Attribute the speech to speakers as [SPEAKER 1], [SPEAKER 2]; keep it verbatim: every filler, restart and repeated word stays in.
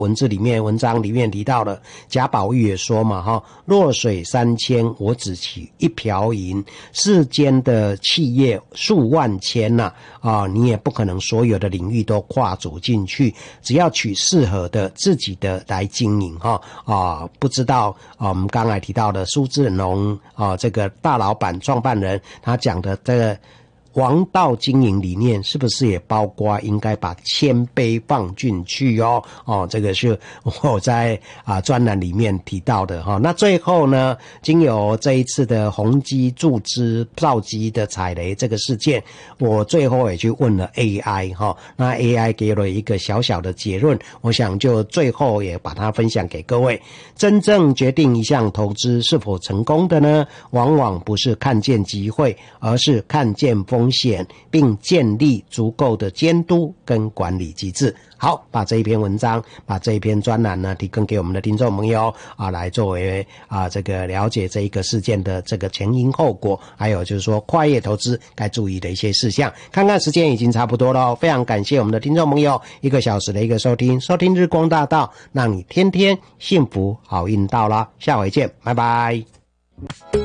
[SPEAKER 1] 文字里面文章里面提到了，贾宝玉也说嘛哈，弱水三千我只取一瓢饮，世间的企业数万千呐 啊, 啊，你也不可能所有的领域都跨足进去，只要取适合的自己的来经营哈 啊, 啊，不知道啊，我们刚才提到的苏志农啊，这个大老板创办人他讲的这个王道经营理念是不是也包括应该把谦卑放进去哦？哦，这个是我在啊专栏里面提到的哈、哦。那最后呢，经由这一次的宏基注资造机的踩雷这个事件，我最后也去问了 A I 哈、哦，那 A I 给了一个小小的结论，我想就最后也把它分享给各位。真正决定一项投资是否成功的呢，往往不是看见机会，而是看见风风险，并建立足够的监督跟管理机制。好，把这一篇文章，把这一篇专栏呢，提供给我们的听众朋友啊，来作为啊这个了解这一个事件的这个前因后果，还有就是说跨业投资该注意的一些事项。看看时间已经差不多了，非常感谢我们的听众朋友一个小时的一个收听，收听日光大道，让你天天幸福好运到啦，下回见，拜拜。